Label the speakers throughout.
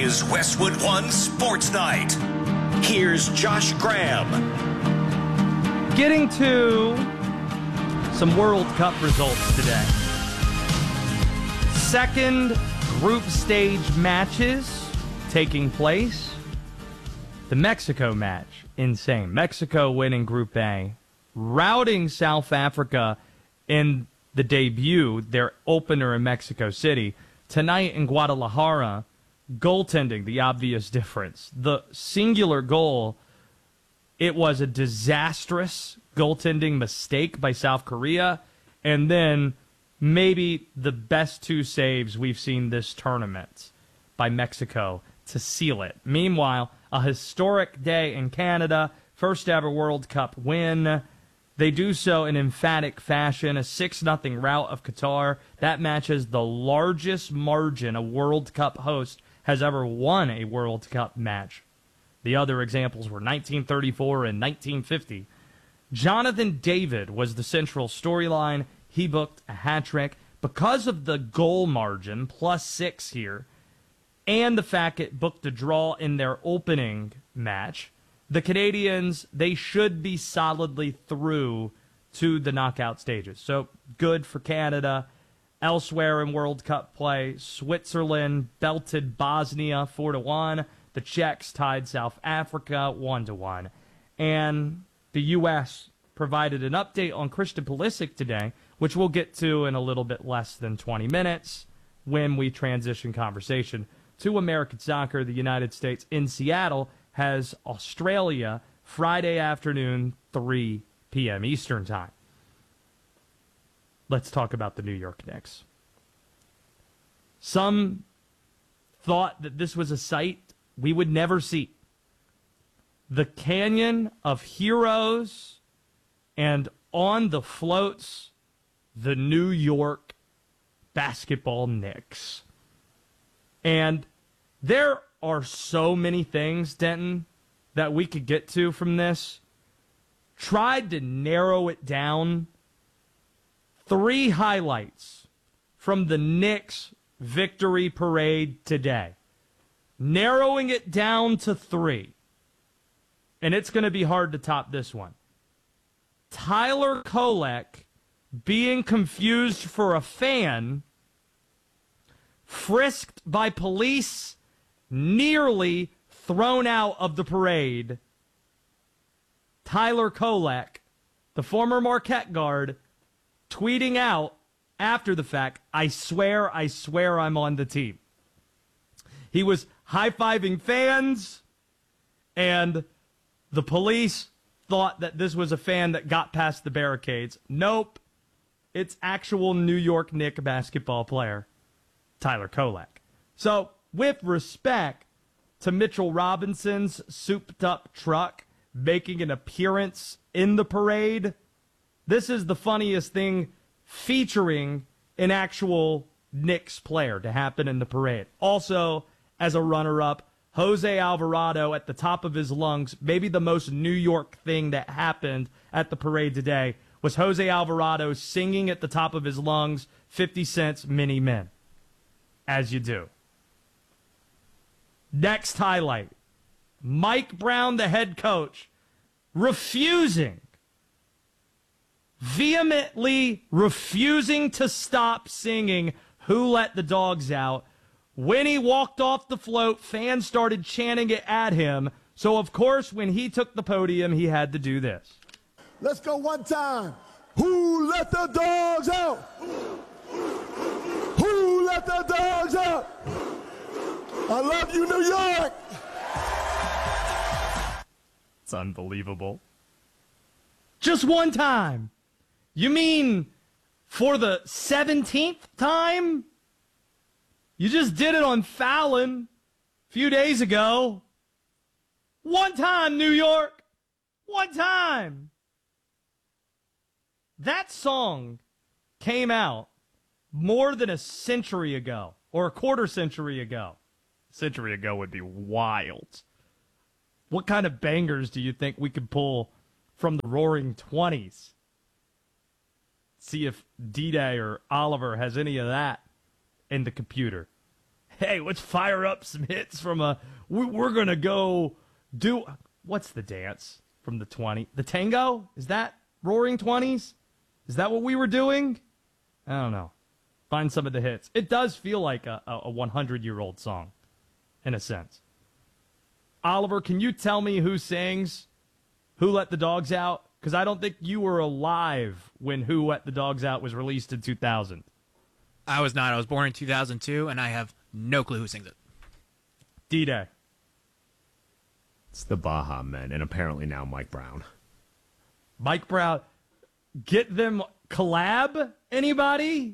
Speaker 1: is Westwood One Sports Night. Here's Josh Graham.
Speaker 2: Getting to some World Cup results today. Second group stage matches taking place. The Mexico match, insane. Mexico winning Group A, routing South Africa in the debut, their opener in Mexico City. Tonight in Guadalajara, goaltending, the obvious difference. The singular goal, it was a disastrous goaltending mistake by South Korea, and then maybe the best two saves we've seen this tournament by Mexico to seal it. Meanwhile, a historic day in Canada, first ever World Cup win. They do so in emphatic fashion, a 6-0 rout of Qatar. That matches the largest margin a World Cup host has ever won a World Cup match. The other examples were 1934 and 1950. Jonathan David was the central storyline. He booked a hat trick because of the goal margin, +6 here, and the fact it booked a draw in their opening match. The Canadians, they should be solidly through to the knockout stages. So good for Canada. Elsewhere in World Cup play, Switzerland belted Bosnia 4-1. The Czechs tied South Africa 1-1. And the U.S. provided an update on Christian Pulisic today, which we'll get to in a little bit less than 20 minutes when we transition conversation to American soccer. The United States in Seattle has Australia Friday afternoon, 3 p.m. Eastern Time. Let's talk about the New York Knicks. Some thought that this was a sight we would never see. The Canyon of Heroes, and on the floats, the New York basketball Knicks. And there are so many things, Denton, that we could get to from this. Tried to narrow it down. 3 highlights from the Knicks victory parade today. Narrowing it down to 3. And it's going to be hard to top this one. Tyler Kolek being confused for a fan, frisked by police, nearly thrown out of the parade. Tyler Kolek, the former Marquette guard, tweeting out after the fact, I swear I'm on the team. He was high-fiving fans, and the police thought that this was a fan that got past the barricades. Nope. It's actual New York Knicks basketball player, Tyler Kolek. So, with respect to Mitchell Robinson's souped-up truck making an appearance in the parade, this is the funniest thing featuring an actual Knicks player to happen in the parade. Also, as a runner-up, Jose Alvarado at the top of his lungs, maybe the most New York thing that happened at the parade today was Jose Alvarado singing at the top of his lungs 50 Cent's Many Men. As you do. Next highlight. Mike Brown, the head coach, vehemently refusing to stop singing Who Let the Dogs Out. When he walked off the float, fans started chanting it at him. So, of course, when he took the podium, he had to do this.
Speaker 3: Let's go one time. Who let the dogs out? Who let the dogs out? I love you, New York.
Speaker 2: It's unbelievable. Just one time. You mean for the 17th time? You just did it on Fallon a few days ago. One time, New York. One time. That song came out more than a century ago, or a quarter century ago. A century ago would be wild. What kind of bangers do you think we could pull from the Roaring '20s? See if D-Day or Oliver has any of that in the computer. hey, let's fire up some hits from we're going to go do, what's the dance from the 20? The tango? Is that Roaring Twenties? Is that what we were doing? I don't know. Find some of the hits. It does feel like a 100-year-old song, in a sense. Oliver, can you tell me who sings Who Let the Dogs Out? Because I don't think you were alive when Who Let the Dogs Out was released in 2000.
Speaker 4: I was not. I was born in 2002, and I have no clue who sings it.
Speaker 2: D-Day.
Speaker 5: It's the Baha Men, and apparently now Mike Brown.
Speaker 2: Mike Brown. Get them collab? Anybody?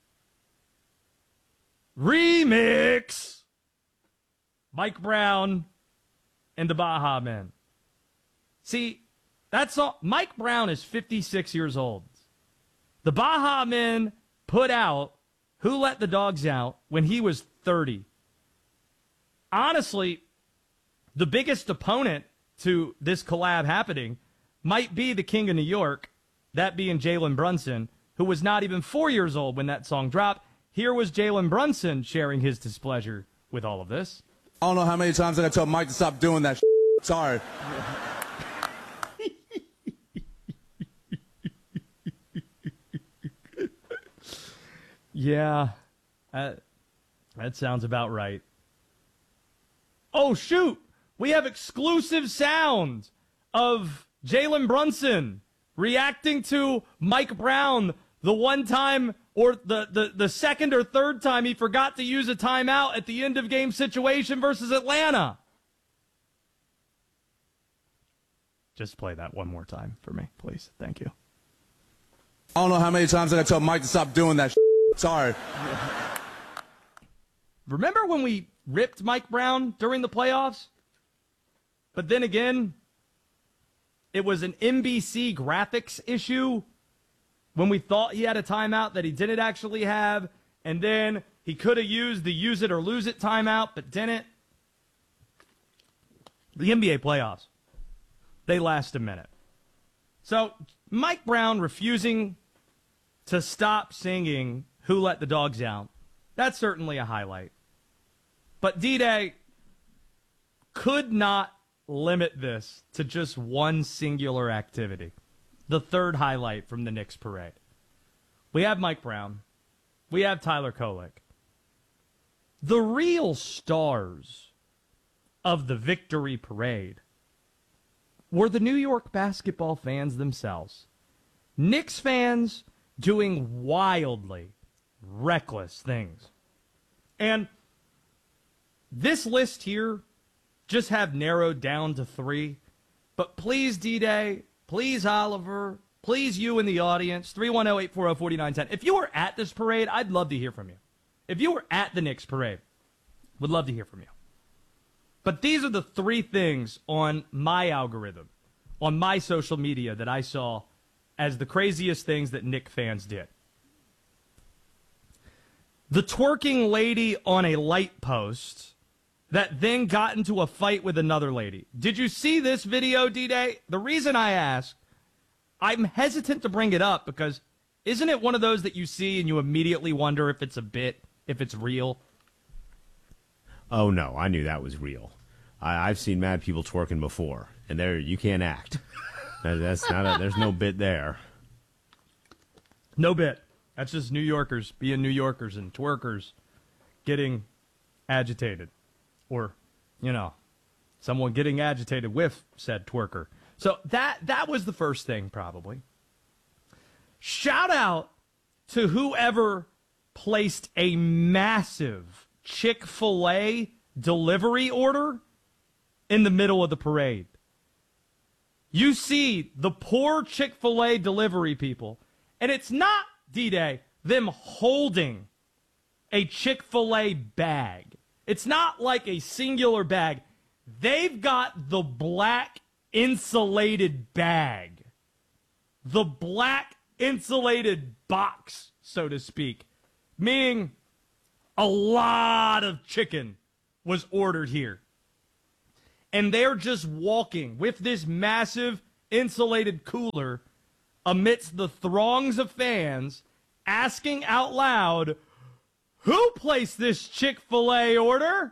Speaker 2: Remix. Mike Brown and the Baha Men. See, that's all. Mike Brown is 56 years old. The Baha Men put out Who Let the Dogs Out when he was 30. Honestly, the biggest opponent to this collab happening might be the King of New York, that being Jalen Brunson, who was not even 4 years old when that song dropped. Here was Jalen Brunson sharing his displeasure with all of this.
Speaker 3: I don't know how many times I got to tell Mike to stop doing that. Sorry.
Speaker 2: Yeah, that sounds about right. Oh, shoot! We have exclusive sound of Jalen Brunson reacting to Mike Brown the one time or the second or third time he forgot to use a timeout at the end of game situation versus Atlanta. Just play that one more time for me, please. Thank you.
Speaker 3: I don't know how many times I got to tell Mike to stop doing that. Sorry.
Speaker 2: Remember when we ripped Mike Brown during the playoffs? But then again, it was an NBC graphics issue when we thought he had a timeout that he didn't actually have, and then he could have used the use it or lose it timeout, but didn't. The NBA playoffs, they last a minute. So Mike Brown refusing to stop singing Who Let the Dogs Out, that's certainly a highlight. But D-Day could not limit this to just one singular activity. The third highlight from the Knicks parade. We have Mike Brown. We have Tyler Kolek. The real stars of the victory parade were the New York basketball fans themselves. Knicks fans doing wildly reckless things. And this list here just have narrowed down to 3. But please, D-Day, please, Oliver, please, you in the audience, 310-840-4910. If you were at this parade, I'd love to hear from you. If you were at the Knicks parade, would love to hear from you. But these are the 3 things on my algorithm, on my social media that I saw as the craziest things that Knicks fans did. The twerking lady on a light post that then got into a fight with another lady. Did you see this video, D-Day? The reason I ask, I'm hesitant to bring it up because isn't it one of those that you see and you immediately wonder if it's a bit, if it's real?
Speaker 5: Oh, no, I knew that was real. I've seen mad people twerking before, and you can't act. That's not there's no bit there.
Speaker 2: No bit. That's just New Yorkers being New Yorkers and twerkers getting agitated. Or, someone getting agitated with said twerker. So that was the first thing, probably. Shout out to whoever placed a massive Chick-fil-A delivery order in the middle of the parade. You see the poor Chick-fil-A delivery people, and it's not, D-Day, them holding a Chick-fil-A bag. It's not like a singular bag. They've got the black insulated bag. The black insulated box, so to speak. Meaning a lot of chicken was ordered here. And they're just walking with this massive insulated cooler amidst the throngs of fans asking out loud, Who placed this Chick-fil-A order?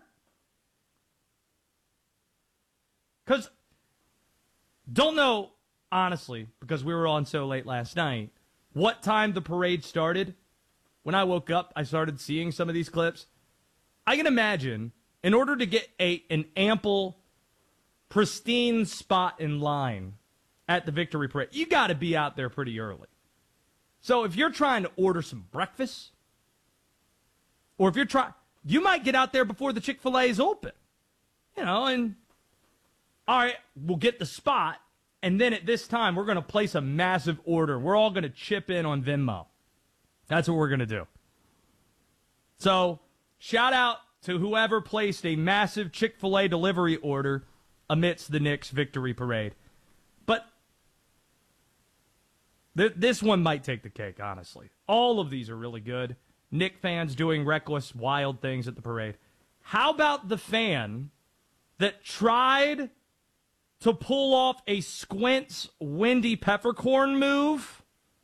Speaker 2: Because, don't know, honestly, because we were on so late last night, what time the parade started. When I woke up, I started seeing some of these clips. I can imagine, in order to get an ample, pristine spot in line at the victory parade, you got to be out there pretty early. So if you're trying to order some breakfast, or if you might get out there before the Chick-fil-A is open. And all right, we'll get the spot, and then at this time, we're going to place a massive order. We're all going to chip in on Venmo. That's what we're going to do. So, shout out to whoever placed a massive Chick-fil-A delivery order amidst the Knicks victory parade. But this one might take the cake, honestly. All of these are really good. Knick fans doing reckless, wild things at the parade. How about the fan that tried to pull off a Squints Wendy Peppercorn move?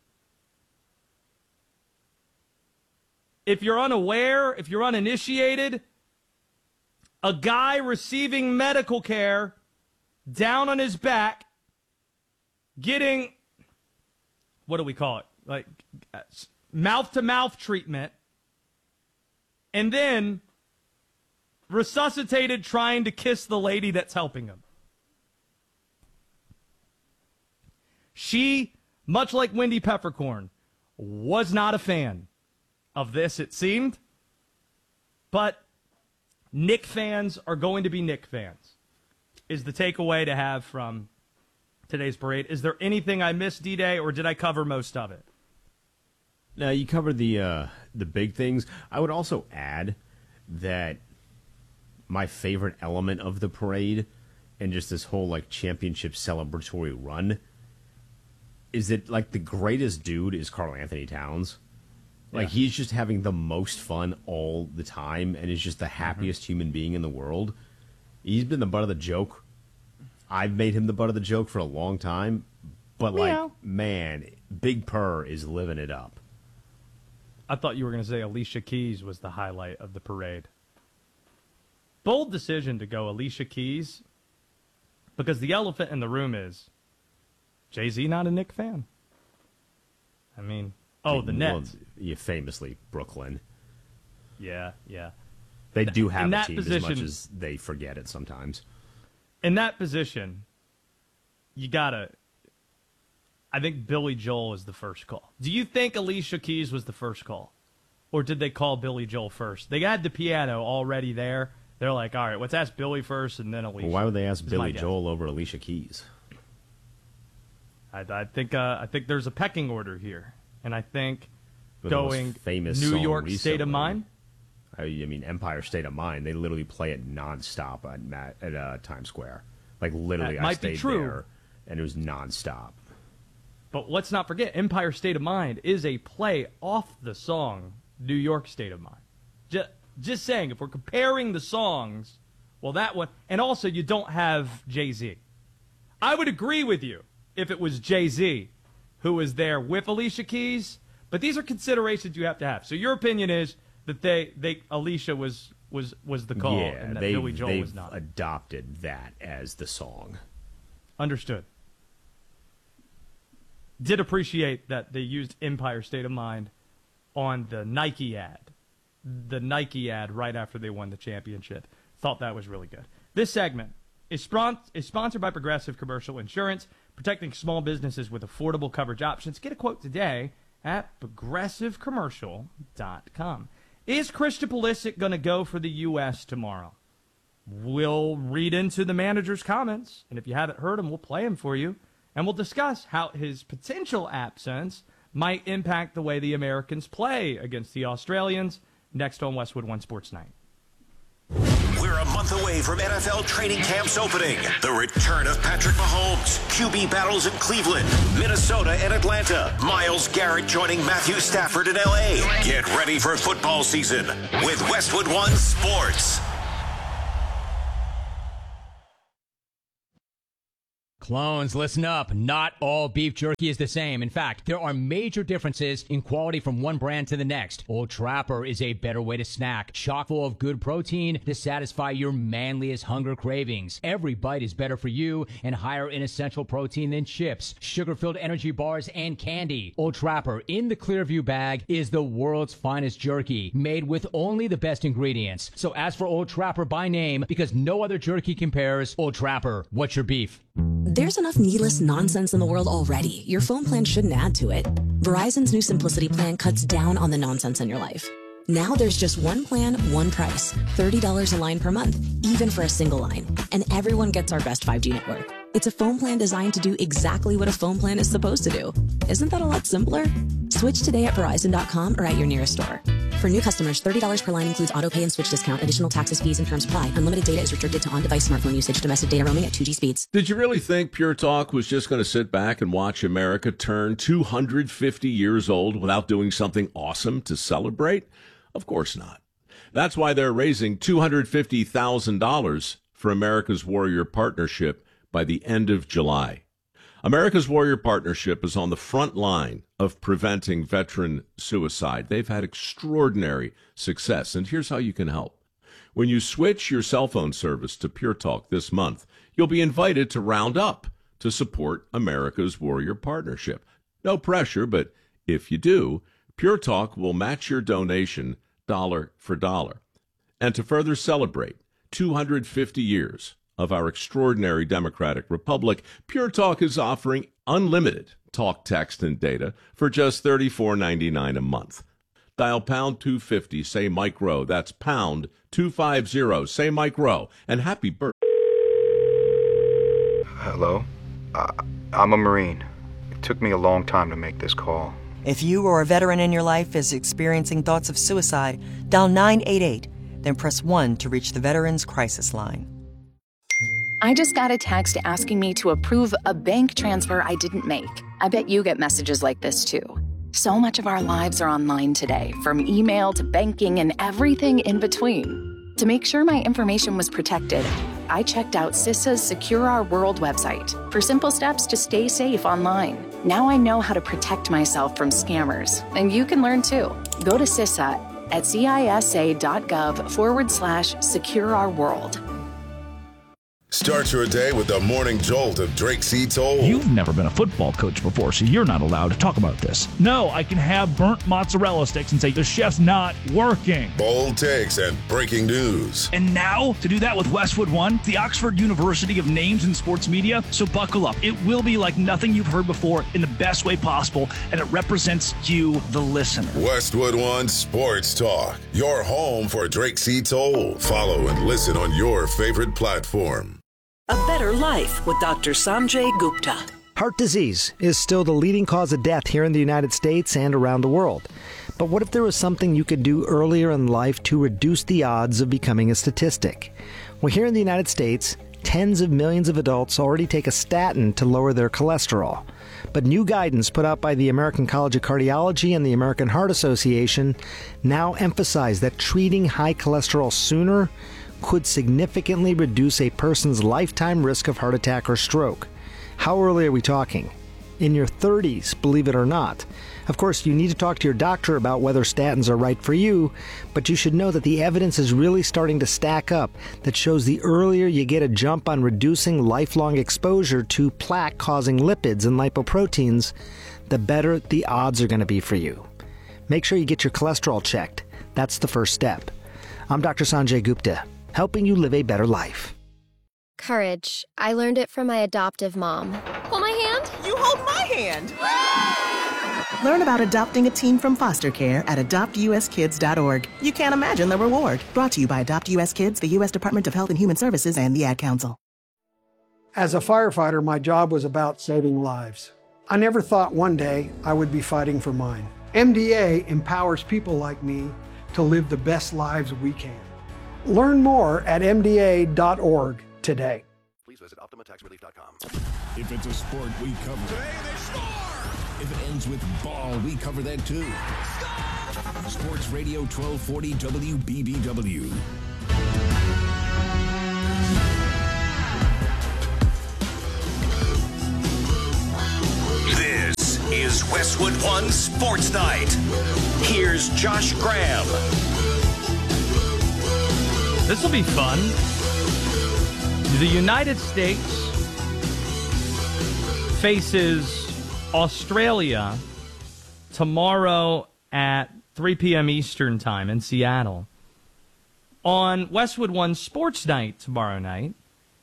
Speaker 2: If you're unaware, if you're uninitiated, a guy receiving medical care down on his back, getting, what do we call it? Like mouth-to-mouth treatment, and then resuscitated trying to kiss the lady that's helping him. She, much like Wendy Peppercorn, was not a fan of this, it seemed. But Knick fans are going to be Knick fans, is the takeaway to have from today's parade. Is there anything I missed, D-Day, or did I cover most of it?
Speaker 5: No, you covered the big things. I would also add that my favorite element of the parade and just this whole like championship celebratory run is that like the greatest dude is Karl Anthony Towns. Like he's just having the most fun all the time and is just the happiest human being in the world. He's been the butt of the joke. I've made him the butt of the joke for a long time, but like man, Big Purr is living it up.
Speaker 2: I thought you were going to say Alicia Keys was the highlight of the parade. Bold decision to go Alicia Keys, because the elephant in the room is Jay-Z not a Knick fan. I mean, the Nets.
Speaker 5: Well, famously Brooklyn.
Speaker 2: Yeah.
Speaker 5: They do have
Speaker 2: in
Speaker 5: a
Speaker 2: that
Speaker 5: team
Speaker 2: position,
Speaker 5: as much as they forget it sometimes.
Speaker 2: In that position, you gotta. I think Billy Joel is the first call. Do you think Alicia Keys was the first call? Or did they call Billy Joel first? They had the piano already there. They're like, all right, let's ask Billy first and then Alicia.
Speaker 5: Well, why would they ask Billy Joel over Alicia Keys?
Speaker 2: I think there's a pecking order here. And I think
Speaker 5: But
Speaker 2: going
Speaker 5: famous
Speaker 2: New
Speaker 5: song
Speaker 2: York
Speaker 5: recently,
Speaker 2: State of Mind.
Speaker 5: I mean, Empire State of Mind. They literally play it nonstop at Times Square. Like literally,
Speaker 2: That
Speaker 5: I
Speaker 2: might be
Speaker 5: stayed
Speaker 2: true.
Speaker 5: there, and it was nonstop.
Speaker 2: But let's not forget, Empire State of Mind is a play off the song New York State of Mind. Just saying, if we're comparing the songs, well, that one, and also you don't have Jay-Z. I would agree with you if it was Jay-Z who was there with Alicia Keys, but these are considerations you have to have. So your opinion is that Alicia was the call, and that Billy Joel was not.
Speaker 5: Adopted that as the song.
Speaker 2: Understood. Did appreciate that they used Empire State of Mind on the Nike ad. The Nike ad right after they won the championship. Thought that was really good. This segment is sponsored by Progressive Commercial Insurance, protecting small businesses with affordable coverage options. Get a quote today at progressivecommercial.com. Is Christian Pulisic going to go for the U.S. tomorrow? We'll read into the manager's comments, and if you haven't heard him, we'll play him for you, and we'll discuss how his potential absence might impact the way the Americans play against the Australians next on Westwood One Sports Night.
Speaker 1: We're a month away from NFL training camps opening. The return of Patrick Mahomes, QB battles in Cleveland, Minnesota, and Atlanta. Myles Garrett joining Matthew Stafford in L.A. Get ready for football season with Westwood One Sports.
Speaker 6: Clones, listen up. Not all beef jerky is the same. In fact, there are major differences in quality from one brand to the next. Old Trapper is a better way to snack, chock full of good protein to satisfy your manliest hunger cravings. Every bite is better for you and higher in essential protein than chips, sugar-filled energy bars, and candy. Old Trapper in the Clearview bag is the world's finest jerky, made with only the best ingredients. So ask for Old Trapper by name because no other jerky compares. Old Trapper, what's your beef?
Speaker 7: There's enough needless nonsense in the world already. Your phone plan shouldn't add to it. Verizon's new Simplicity plan cuts down on the nonsense in your life. Now there's just one plan, one price. $30 a line per month, even for a single line. And everyone gets our best 5G network. It's a phone plan designed to do exactly what a phone plan is supposed to do. Isn't that a lot simpler? Switch today at Verizon.com or at your nearest store. For new customers, $30 per line includes autopay and switch discount. Additional taxes, fees, and terms apply. Unlimited data is restricted to on-device smartphone usage. Domestic data roaming at 2G speeds.
Speaker 8: Did you really think Pure Talk was just going to sit back and watch America turn 250 years old without doing something awesome to celebrate? Of course not. That's why they're raising $250,000 for America's Warrior Partnership by the end of July. America's Warrior Partnership is on the front line of preventing veteran suicide. They've had extraordinary success, and here's how you can help. When you switch your cell phone service to Pure Talk this month, you'll be invited to round up to support America's Warrior Partnership. No pressure, but if you do, Pure Talk will match your donation dollar for dollar. And to further celebrate 250 years of our extraordinary democratic republic, Pure Talk is offering unlimited talk, text, and data for just $34.99 a month. Dial pound 250, say Mike Rowe. That's pound 250, say Mike Rowe. And happy birthday.
Speaker 9: Hello? I'm a Marine. It took me a long time to make this call.
Speaker 10: If you or a veteran in your life is experiencing thoughts of suicide, dial 988, then press 1 to reach the Veterans Crisis Line.
Speaker 11: I just got a text asking me to approve a bank transfer I didn't make. I bet you get messages like this too. So much of our lives are online today, from email to banking and everything in between. To make sure my information was protected, I checked out CISA's Secure Our World website for simple steps to stay safe online. Now I know how to protect myself from scammers, and you can learn too. Go to CISA at cisa.gov/secure-our-world.
Speaker 12: Start your day with the morning jolt of Drake C. Toll.
Speaker 13: You've never been a football coach before, so you're not allowed to talk about this. No, I can have burnt mozzarella sticks and say the chef's not working.
Speaker 12: Bold takes and breaking news.
Speaker 13: And now, to do that with Westwood One, the Oxford University of Names in Sports Media. So buckle up. It will be like nothing you've heard before in the best way possible, and it represents you, the listener.
Speaker 12: Westwood One Sports Talk, your home for Drake C. Toll. Follow and listen on your favorite platform.
Speaker 14: A Better Life with Dr. Sanjay Gupta.
Speaker 15: Heart disease is still the leading cause of death here in the United States and around the world. But what if there was something you could do earlier in life to reduce the odds of becoming a statistic? Well, here in the United States, tens of millions of adults already take a statin to lower their cholesterol. But new guidance put out by the American College of Cardiology and the American Heart Association now emphasize that treating high cholesterol sooner could significantly reduce a person's lifetime risk of heart attack or stroke. How early are we talking? In your 30s, believe it or not. Of course, you need to talk to your doctor about whether statins are right for you, but you should know that the evidence is really starting to stack up that shows the earlier you get a jump on reducing lifelong exposure to plaque-causing lipids and lipoproteins, the better the odds are going to be for you. Make sure you get your cholesterol checked. That's the first step. I'm Dr. Sanjay Gupta, helping you live a better life.
Speaker 16: Courage. I learned it from my adoptive mom. Hold my hand.
Speaker 17: You hold my hand. Learn about adopting a teen from foster care at adoptuskids.org. You can't imagine the reward. Brought to you by Adopt US Kids, the U.S. Department of Health and Human Services, and the Ad Council.
Speaker 18: As a firefighter, my job was about saving lives. I never thought one day I would be fighting for mine. MDA empowers people like me to live the best lives we can. Learn more at MDA.org today.
Speaker 19: Please visit OptimaTaxRelief.com.
Speaker 20: If it's a sport, we cover it.
Speaker 19: Today they score!
Speaker 20: If it ends with ball, we cover that too. Score! Sports Radio 1240 WBBW.
Speaker 1: Westwood One Sports Night. Here's Josh Graham.
Speaker 2: This will be fun. The United States faces Australia tomorrow at 3 p.m. Eastern Time in Seattle. On Westwood One Sports Night tomorrow night,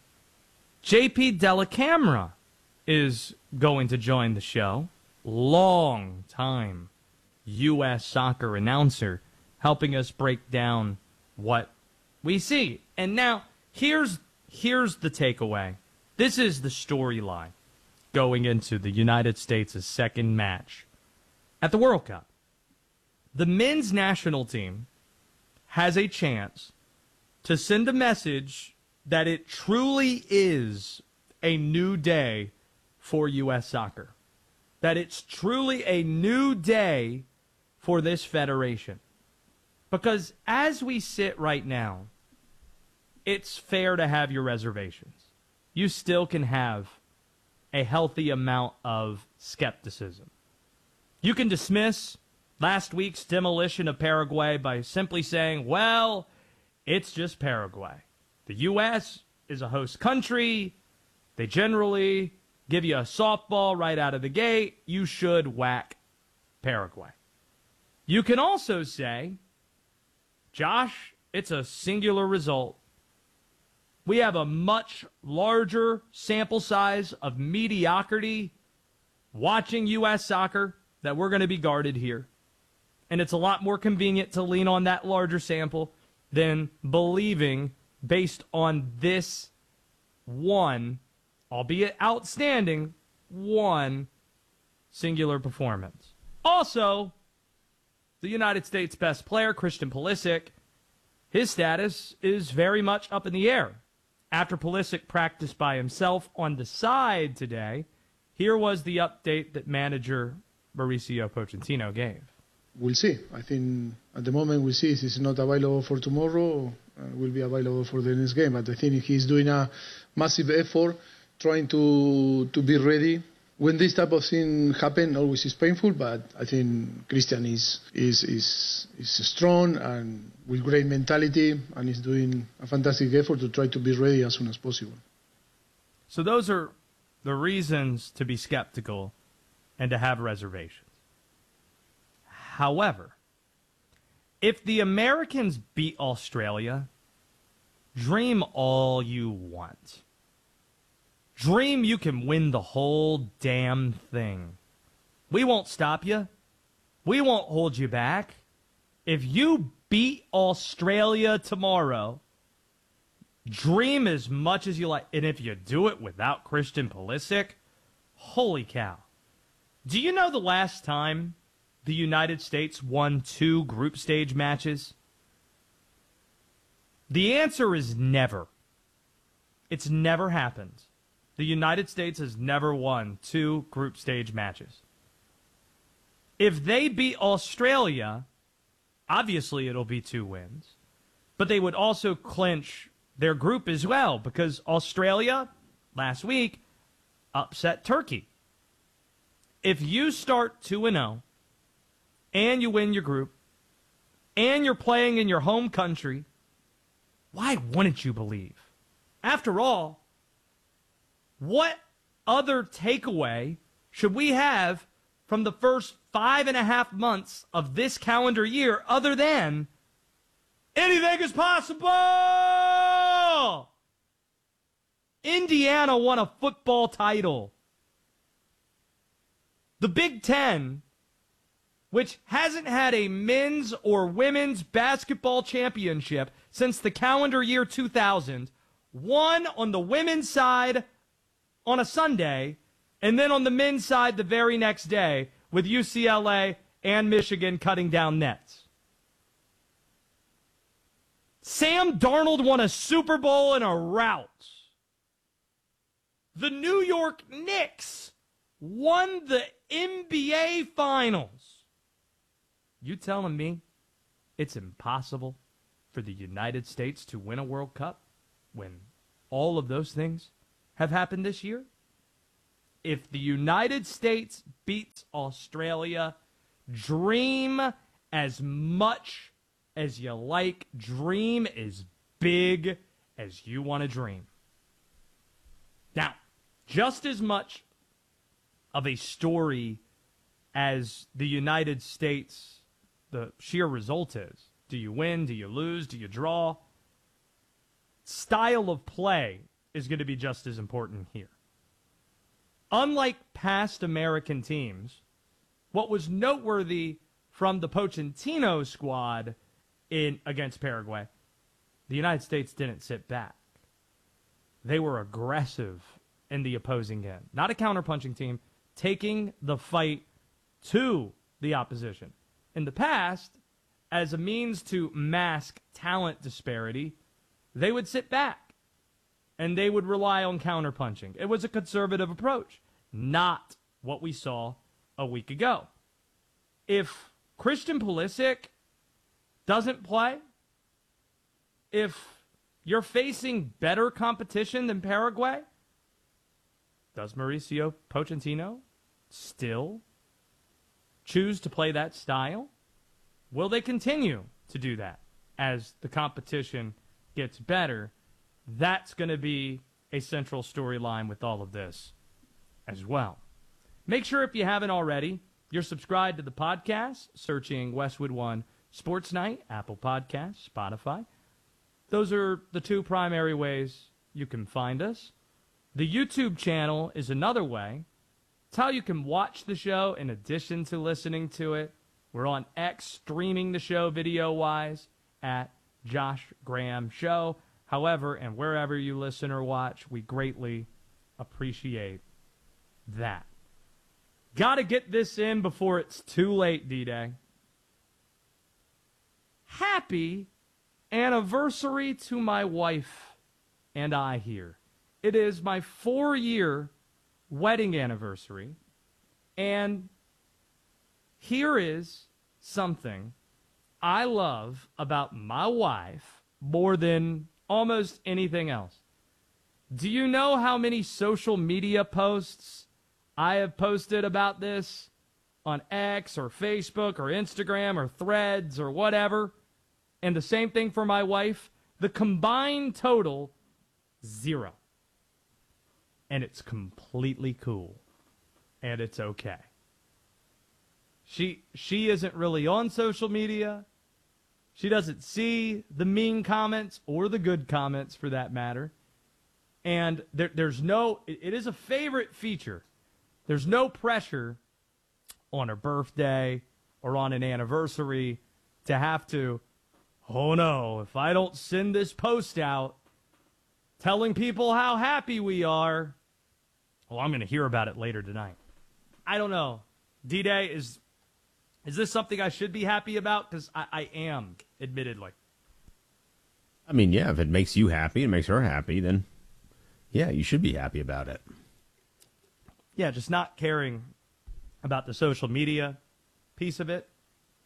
Speaker 2: JP Dellacamera is going to join the show. Long-time U.S. soccer announcer, helping us break down what we see. And now, here's the takeaway. This is the storyline going into the United States' second match at the World Cup. The men's national team has a chance to send a message that it truly is a new day for U.S. soccer. That it's truly a new day for this federation. Because as we sit right now, it's fair to have your reservations. You still can have a healthy amount of skepticism. You can dismiss last week's demolition of Paraguay by simply saying, well, it's just Paraguay. The U.S. is a host country. They generally give you a softball right out of the gate. You should whack Paraguay. You can also say, Josh, it's a singular result. We have a much larger sample size of mediocrity watching U.S. soccer that we're going to be guarded here. And it's a lot more convenient to lean on that larger sample than believing based on this one, albeit outstanding, one singular performance. Also, the United States' best player, Christian Pulisic, his status is very much up in the air. After Pulisic practiced by himself on the side today, here was the update that manager Mauricio Pochettino gave.
Speaker 21: We'll see. I think at the moment we'll see if it's not available for tomorrow, will be available for the next game. But I think he's doing a massive effort trying to be ready. When this type of thing happen, always is painful, but I think Christian is strong and with great mentality, and is doing a fantastic effort to try to be ready as soon as possible.
Speaker 2: So those are the reasons to be skeptical and to have reservations. However, if the Americans beat Australia, dream all you want. Dream you can win the whole damn thing. We won't stop you. We won't hold you back. If you beat Australia tomorrow, dream as much as you like. And if you do it without Christian Pulisic, holy cow. Do you know the last time the United States won 2 group stage matches? The answer is never. It's never happened. The United States has never won 2 group stage matches. If they beat Australia, obviously it'll be 2 wins. But they would also clinch their group as well, because Australia, last week, upset Turkey. If you start 2-0, and you win your group, and you're playing in your home country, why wouldn't you believe? After all, what other takeaway should we have from the first 5.5 months of this calendar year other than anything is possible? Indiana won a football title. The Big Ten, which hasn't had a men's or women's basketball championship since the calendar year 2000, won on the women's side on a Sunday, and then on the men's side the very next day with UCLA and Michigan cutting down nets. Sam Darnold won a Super Bowl in a rout. The New York Knicks won the NBA Finals. You telling me it's impossible for the United States to win a World Cup when all of those things have happened this year? if the United States beats Australia, dream as much as you like. Dream as big as you want to dream. Now, just as much of a story as the United States, the sheer result is. Do you win? Do you lose? Do you draw? Style of play is going to be just as important here. Unlike past American teams, what was noteworthy from the Pochettino squad against Paraguay, the United States didn't sit back. They were aggressive in the opposing end. Not a counterpunching team, taking the fight to the opposition. In the past, as a means to mask talent disparity, they would sit back and they would rely on counterpunching. It was a conservative approach, not what we saw a week ago. If Christian Pulisic doesn't play, if you're facing better competition than Paraguay, does Mauricio Pochettino still choose to play that style? Will they continue to do that as the competition gets better? That's going to be a central storyline with all of this as well. Make sure, if you haven't already, you're subscribed to the podcast, searching Westwood One Sports Night, Apple Podcasts, Spotify. Those are the two primary ways you can find us. The YouTube channel is another way. It's how you can watch the show in addition to listening to it. We're on X, streaming the show video-wise at Josh Graham Show. However, and wherever you listen or watch, we greatly appreciate that. Got to get this in before it's too late, D-Day. Happy anniversary to my wife and I here. It is my 4-year wedding anniversary, and here is something I love about my wife more than almost anything else. Do you know how many social media posts I have posted about this on X or Facebook or Instagram or Threads or whatever? And the same thing for my wife. The combined total, 0. And it's completely cool. And it's okay. She isn't really on social media. She doesn't see the mean comments or the good comments for that matter. And there's no, it is a favorite feature. There's no pressure on her birthday or on an anniversary to have to, oh no, if I don't send this post out telling people how happy we are, well, I'm going to hear about it later tonight. I don't know. D-Day, is this something I should be happy about? Because I am, admittedly.
Speaker 5: I mean, yeah, if it makes you happy and makes her happy, then yeah, you should be happy about it.
Speaker 2: Yeah, just not caring about the social media piece of it.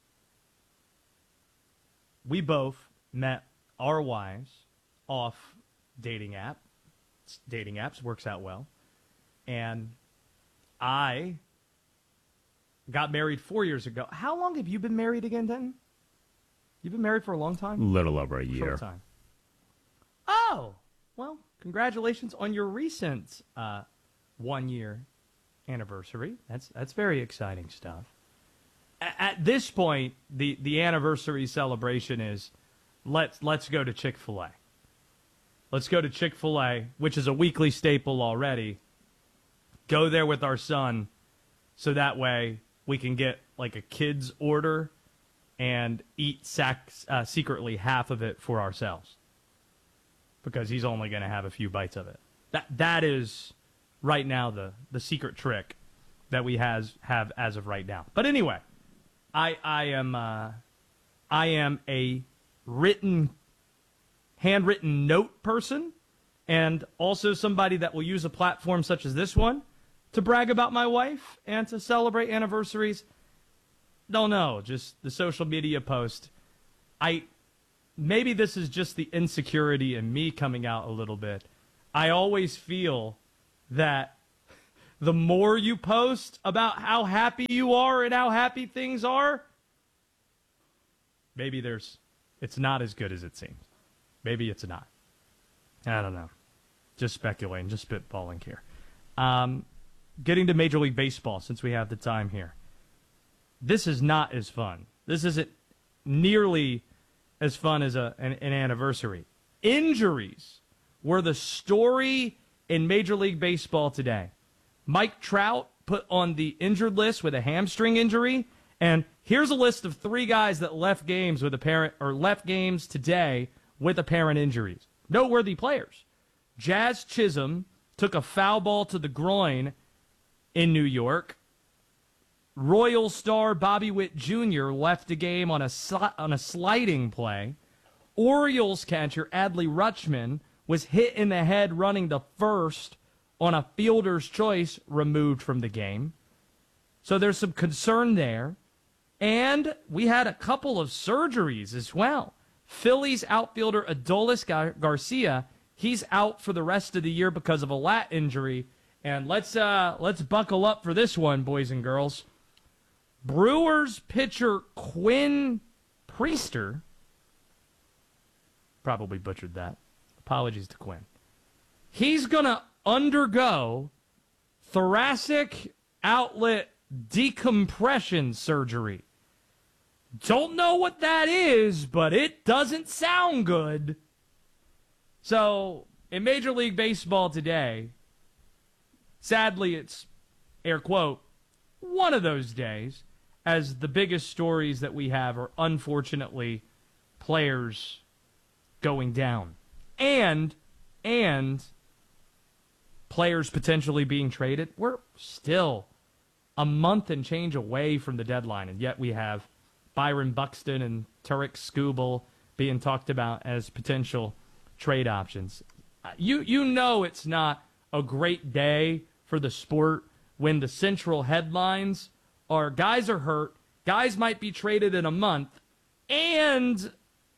Speaker 2: We both met our wives off dating apps, works out well. And I got married 4 years ago. How long have you been married again, Denton? You've been married for a long time?
Speaker 5: Little over a year.
Speaker 2: Short time. Oh, well, congratulations on your recent 1-year anniversary. That's very exciting stuff. At this point, the anniversary celebration is let's go to Chick-fil-A. Let's go to Chick-fil-A, which is a weekly staple already. Go there with our son so that way we can get like a kid's order and eat secretly half of it for ourselves because he's only going to have a few bites of it. That is right now the secret trick that we have as of right now. But anyway, I am a handwritten note person, and also somebody that will use a platform such as this one to brag about my wife and to celebrate anniversaries. Don't know, just the social media post. Maybe this is just the insecurity in me coming out a little bit. I always feel that the more you post about how happy you are and how happy things are, maybe it's not as good as it seems. Maybe it's not. I don't know. Just speculating, just spitballing here. Getting to Major League Baseball, since we have the time here. This is not as fun. This isn't nearly as fun as an anniversary. Injuries were the story in Major League Baseball today. Mike Trout put on the injured list with a hamstring injury, and here's a list of 3 guys that left games today with apparent injuries. Noteworthy players. Jazz Chisholm took a foul ball to the groin in New York. Royal star Bobby Witt Jr. left the game on a sliding play. Orioles catcher Adley Rutschman was hit in the head running the first on a fielder's choice, removed from the game. So there's some concern there. And we had a couple of surgeries as well. Phillies outfielder Adolis Garcia, he's out for the rest of the year because of a lat injury. And let's buckle up for this one, boys and girls. Brewers pitcher Quinn Priester, probably butchered that. Apologies to Quinn. He's going to undergo thoracic outlet decompression surgery. Don't know what that is, but it doesn't sound good. So, in Major League Baseball today, sadly, it's, air quote, one of those days, as the biggest stories that we have are, unfortunately, players going down. And players potentially being traded. We're still a month and change away from the deadline, and yet we have Byron Buxton and Tarek Skubal being talked about as potential trade options. You know it's not a great day for the sport when the central headlines are guys are hurt, guys might be traded in a month, and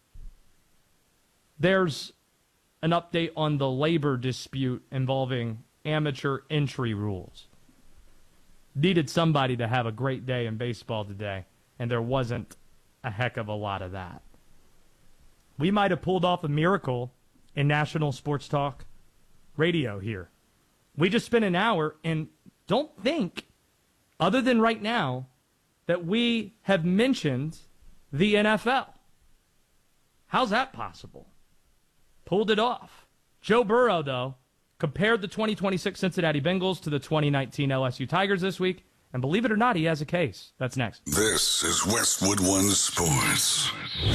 Speaker 2: there's an update on the labor dispute involving amateur entry rules. Needed somebody to have a great day in baseball today, and there wasn't a heck of a lot of that. We might have pulled off a miracle in National Sports Talk Radio here. We just spent an hour, and don't think, other than right now, that we have mentioned the NFL. How's that possible? Pulled it off. Joe Burrow, though, compared the 2026 Cincinnati Bengals to the 2019 LSU Tigers this week, and believe it or not, he has a case. That's next.
Speaker 12: This is Westwood One Sports.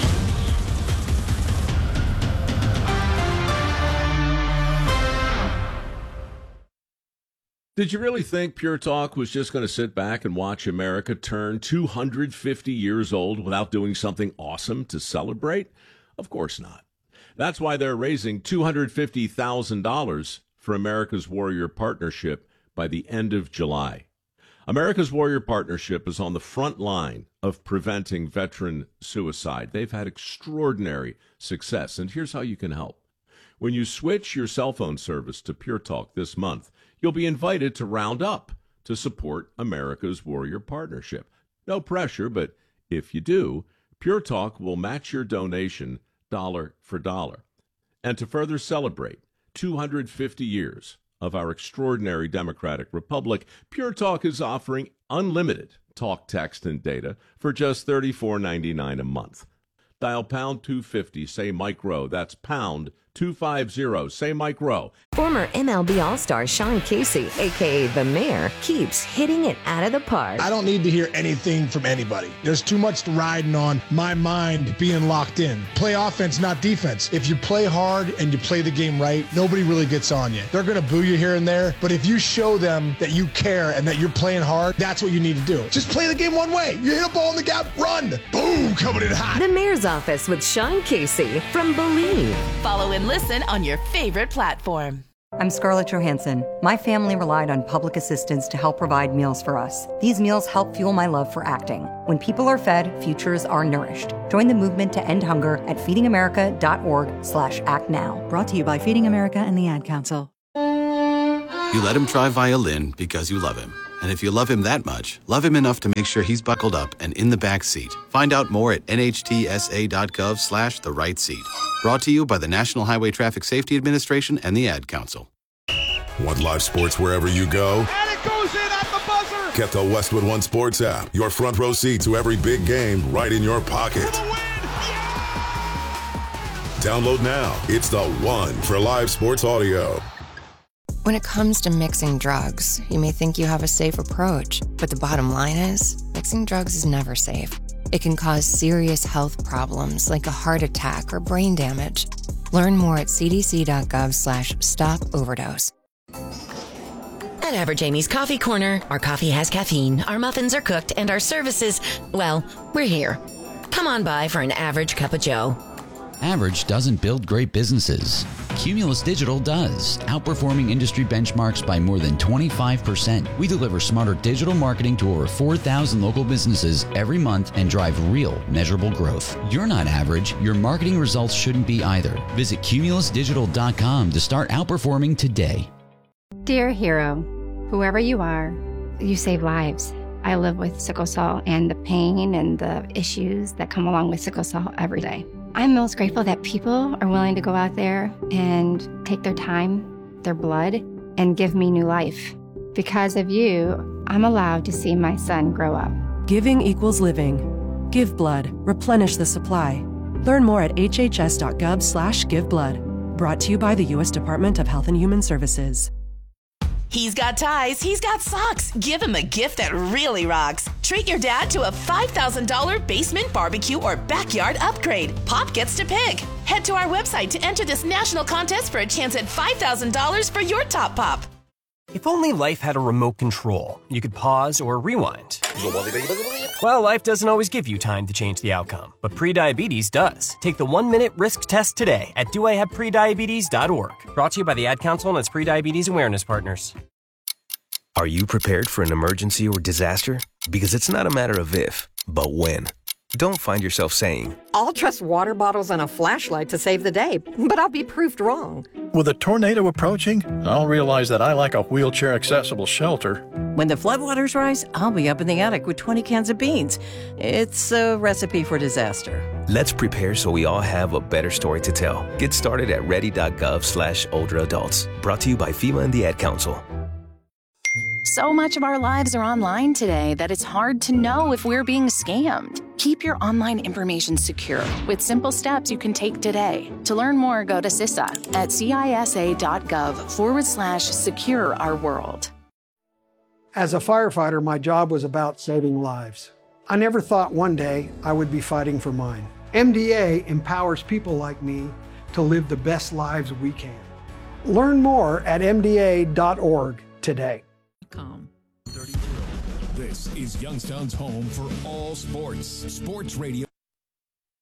Speaker 8: Did you really think Pure Talk was just going to sit back and watch America turn 250 years old without doing something awesome to celebrate? Of course not. That's why they're raising $250,000 for America's Warrior Partnership by the end of July. America's Warrior Partnership is on the front line of preventing veteran suicide. They've had extraordinary success, and here's how you can help. When you switch your cell phone service to Pure Talk this month, you'll be invited to round up to support America's Warrior Partnership. No pressure, but if you do, Pure Talk will match your donation dollar for dollar. And to further celebrate 250 years of our extraordinary democratic republic, Pure Talk is offering unlimited talk, text, and data for just $34.99 a month. Dial pound 250, say Mike Rowe. That's pound 250, say Mike Rowe.
Speaker 4: Former MLB All-Star Sean Casey, a.k.a. The Mayor, keeps hitting it out of the park.
Speaker 3: I don't need to hear anything from anybody. There's too much riding on my mind being locked in. Play offense, not defense. If you play hard and you play the game right, nobody really gets on you. They're going to boo you here and there, but if you show them that you care and that you're playing hard, that's what you need to do. Just play the game one way. You hit a ball in the gap, run. Boom, coming in hot.
Speaker 4: The Mayor's Office with Sean Casey from Believe.
Speaker 14: Follow and listen on your favorite platform.
Speaker 10: I'm Scarlett Johansson. My family relied on public assistance to help provide meals for us. These meals help fuel my love for acting. When people are fed, futures are nourished. Join the movement to end hunger at feedingamerica.org/actnow.
Speaker 22: Brought to you by Feeding America and the Ad Council.
Speaker 6: You let him try violin because you love him. And if you love him that much, love him enough to make sure he's buckled up and in the back seat. Find out more at nhtsa.gov/the-right-seat. Brought to you by the National Highway Traffic Safety Administration and the Ad Council.
Speaker 12: Want live sports wherever you go?
Speaker 19: And it goes in at the buzzer.
Speaker 12: Get the Westwood One Sports app. Your front row seat to every big game right in your pocket. Download now. It's the one for live sports audio.
Speaker 22: When it comes to mixing drugs, you may think you have a safe approach, but the bottom line is, mixing drugs is never safe. It can cause serious health problems like a heart attack or brain damage. Learn more at cdc.gov/stop-overdose.
Speaker 23: At Average Amy's Coffee Corner, our coffee has caffeine, our muffins are cooked, and our services, well, we're here. Come on by for an average cup of joe.
Speaker 24: Average doesn't build great businesses. Cumulus Digital does, outperforming industry benchmarks by more than 25%. We deliver smarter digital marketing to over 4,000 local businesses every month and drive real, measurable growth. You're not average. Your marketing results shouldn't be either. Visit cumulusdigital.com to start outperforming today.
Speaker 25: Dear hero, whoever you are, you save lives. I live with sickle cell and the pain and the issues that come along with sickle cell every day. I'm most grateful that people are willing to go out there and take their time, their blood, and give me new life. Because of you, I'm allowed to see my son grow up.
Speaker 26: Giving equals living. Give blood. Replenish the supply. Learn more at hhs.gov/giveblood. Brought to you by the U.S. Department of Health and Human Services.
Speaker 27: He's got ties, he's got socks. Give him a gift that really rocks. Treat your dad to a $5,000 basement barbecue or backyard upgrade. Pop gets to pick. Head to our website to enter this national contest for a chance at $5,000 for your top pop.
Speaker 28: If only life had a remote control, you could pause or rewind. Well, life doesn't always give you time to change the outcome, but prediabetes does. Take the 1-minute risk test today at doihaveprediabetes.org. Brought to you by the Ad Council and its prediabetes awareness partners.
Speaker 29: Are you prepared for an emergency or disaster? Because it's not a matter of if, but when. Don't find yourself saying,
Speaker 4: I'll trust water bottles and a flashlight to save the day, but I'll be proved wrong.
Speaker 30: With a tornado approaching, I'll realize that I like a wheelchair-accessible shelter.
Speaker 31: When the floodwaters rise, I'll be up in the attic with 20 cans of beans. It's a recipe for disaster.
Speaker 29: Let's prepare so we all have a better story to tell. Get started at ready.gov/older adults. Brought to you by FEMA and the Ad Council.
Speaker 11: So much of our lives are online today that it's hard to know if we're being scammed. Keep your online information secure with simple steps you can take today. To learn more, go to CISA at CISA.gov/secure our world.
Speaker 18: As a firefighter, my job was about saving lives. I never thought one day I would be fighting for mine. MDA empowers people like me to live the best lives we can. Learn more at MDA.org today.
Speaker 20: This is Youngstown's home for all sports. Sports Radio